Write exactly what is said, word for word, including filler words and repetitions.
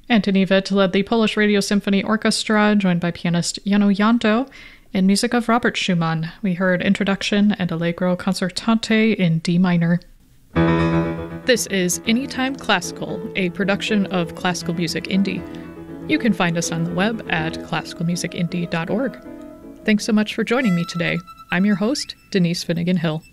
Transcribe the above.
Antoni Witt led the Polish Radio Symphony Orchestra, joined by pianist Jano Janto, in music of Robert Schumann. We heard Introduction and Allegro Concertante in D minor. This is Anytime Classical, a production of Classical Music Indie. You can find us on the web at classical music indie dot org. Thanks so much for joining me today. I'm your host, Denise Finnegan Hill.